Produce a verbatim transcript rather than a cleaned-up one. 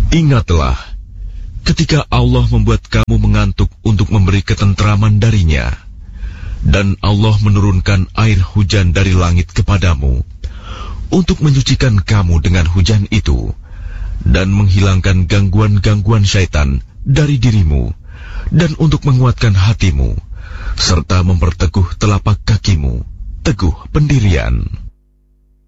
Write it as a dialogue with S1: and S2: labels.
S1: Ingatlah, ketika Allah membuat kamu mengantuk untuk memberi ketentraman darinya, dan Allah menurunkan air hujan dari langit kepadamu, untuk menyucikan kamu dengan hujan itu, dan menghilangkan gangguan-gangguan syaitan dari dirimu, dan untuk menguatkan hatimu, serta memperteguh telapak kakimu, teguh pendirian.